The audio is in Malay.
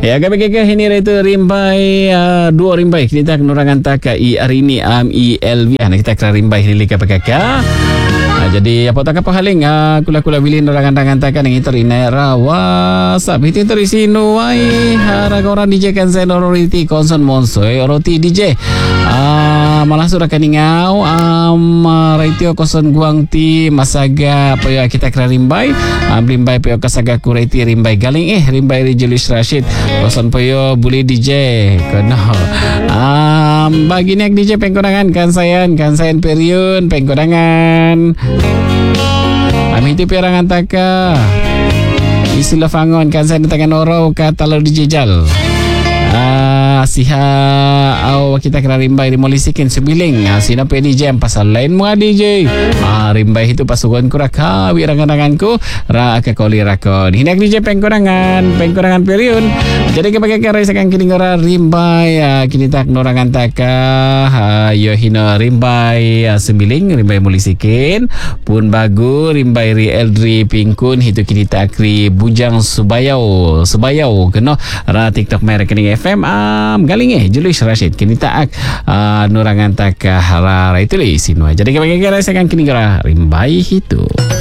Ya, kami kekeh ini itu rimbai dua rimbai kita nurangan taka i hari ini ILV kita kira rimbai hili kapakaka. Jadi apa tak apa haling kula bilin nurangan taka nang itu ina rawa sabit itu risino ai harag orang DJ kan saya nororiti konson monsoy roti DJ malah surah kaningau raitio koson guang ti masaga apa ya kita kira rimbai rimbai peo kasaga kureti rimbai galing rimbai Julius Rashid koson peo buli DJ kono bagi nek DJ pengkodangan kan sayan periun pengkodangan itu perangan taka istilah fangon kan saya tangan oro kata lalu dijejal siha au kita kena rimbai dimolisikin sebiling sina pe DJ pasal lain mua DJ rimbai itu pasukan kuraka wirangan-ranganku ra ka koli rakon hinak DJ pengkorangan periun jadi kebagai kara sakan kini ngora rimbai kini tak norangan taka yo hino rimbai sebiling rimbai molisikin pun bagu rimbai ri eldri pingkun hitu kini takri bujang subayau keno ra TikTok merek kini FM galing Julius Rashid kini taak nurangan tak hara itu li sinua jadi kami kira saya kan kini kira rimbai itu